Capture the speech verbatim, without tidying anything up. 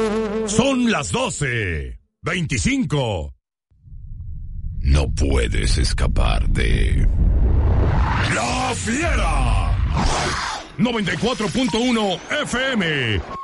Son las doce veinticinco. No puedes escapar de... ¡La Fiera! noventa y cuatro punto uno F M.